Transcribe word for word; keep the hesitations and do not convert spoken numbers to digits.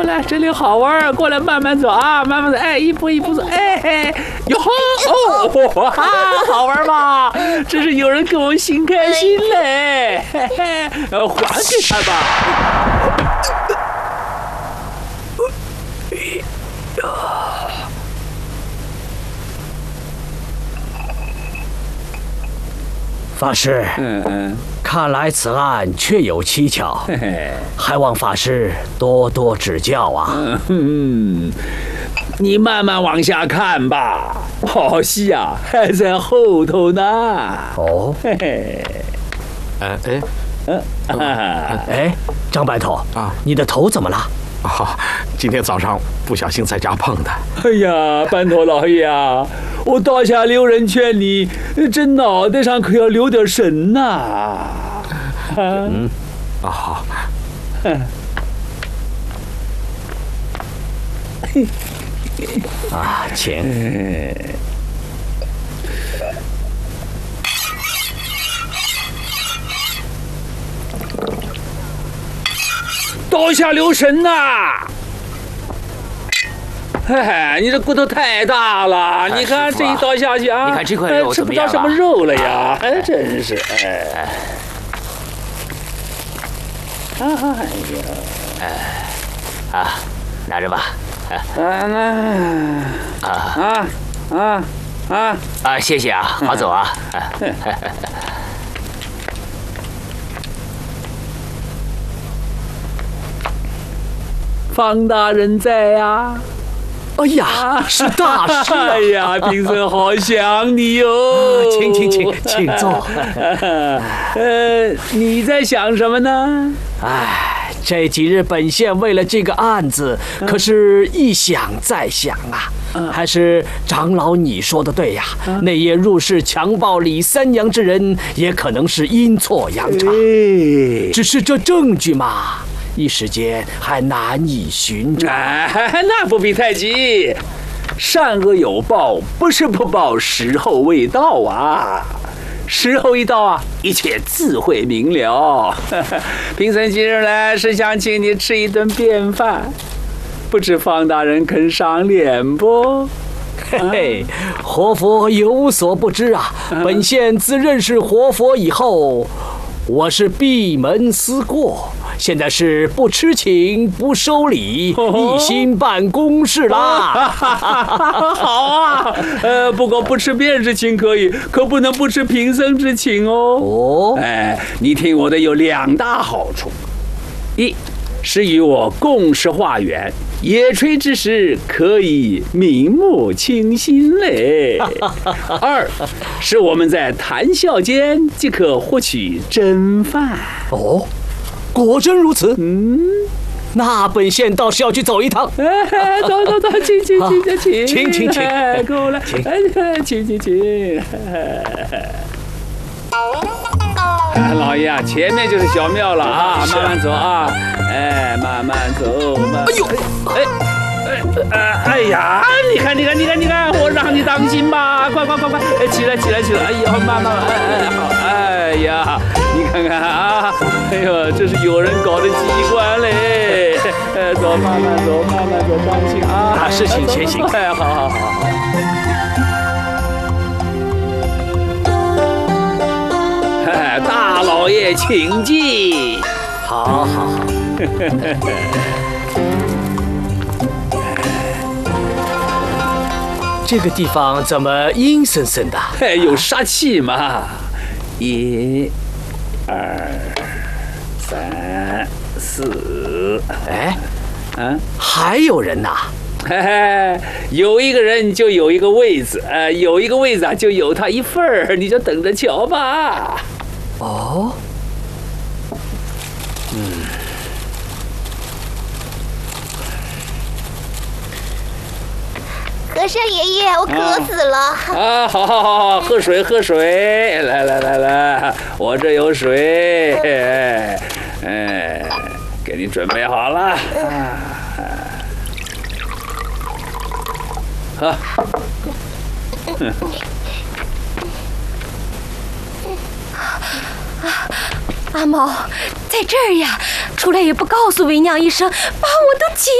过来，这里好玩，过来慢慢走啊，慢慢走，哎，一步一步走，哎嘿，哟吼，哦，哈，好玩吧？真是有人跟我心开心嘞，嘿嘿，呃，还给他吧。 法师， 嗯嗯， 看来此案确有蹊跷， 嘿嘿， 还望法师多多指教啊。 嗯，你慢慢往下看吧，好戏啊还在后头呢。 哦， 嘿嘿， 哎哎嗯， 哎，张白头啊， 你的头怎么了？ 哦，今天早上不小心在家碰的。 哎呀，班头老爷啊，我倒下留人劝你，这脑袋上可要留点神呐。啊， 嗯，啊好。 啊，请。 刀下留神呐！哎，你这骨头太大了，你看这一刀下去啊， 你看这块肉吃不着什么肉了呀！哎，真是哎，哎呀， 哎，啊，拿着吧。 啊那啊啊啊啊啊，谢谢啊，好走啊。 方大人在呀！ 哎呀，是大事啊！ 哎呀，贫僧好想你哟！ 请请请，请坐。 呃，你在想什么呢？ 哎，这几日本县为了这个案子，可是一想再想啊，还是长老你说的对呀。那夜入室强暴李三娘之人，也可能是阴错阳差。只是这证据嘛，一时间还难以寻找。 哎，那不必太急，善恶有报，不是不报，时候未到啊。时候一到啊，一切自会明了。贫僧今日来是想请你吃一顿便饭，不知方大人肯赏脸不？ 嘿嘿，活佛有所不知啊，本县自认识活佛以后，我是闭门思过，现在是不吃请不收礼，一心办公事啦。 好啊，呃，不过不吃便之请可以，可不能不吃贫僧之请哦。 哦， 哎，你听我的有两大好处：一是与我共事化缘，野炊之时可以明目清心嘞；二是我们在谈笑间即可获取真饭。 哦，果真如此。 嗯， 那本县倒是要去走一趟。 哎，走走走，请请请请请请请， 哎，过来， 请哎，请请请。老爷啊，前面就是小庙了啊，慢慢走啊，哎，慢慢走，慢。哎呦，哎，哎，哎呀，你看，你看，你看，你看，我让你当心吧，快快快快，哎，起来，起来，起来，哎呀，慢慢，哎哎好，哎呀，你看看啊，哎呦，这是有人搞的机关嘞，哎，走，慢慢走，慢慢走，当心啊， 大事请前行。 哎，好好好。大老爷请进。 好好好。这个地方怎么阴森森的？ 哎，有杀气嘛！一、二、三、四。 哎， 啊， 还有人呐？ 嘿嘿，有一个人就有一个位子，呃，有一个位子啊，就有他一份儿，你就等着瞧吧。 哦，嗯， 和尚爷爷，我渴死了。 啊，好好好好，喝水喝水，来来来来，我这有水，哎，哎，给你准备好了。喝。 阿毛，在这儿呀，出来也不告诉为娘一声，把我都急